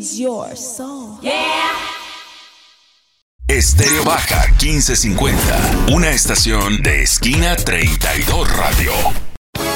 please your soul. Estéreo Baja 1550, una estación de Esquina 32 Radio.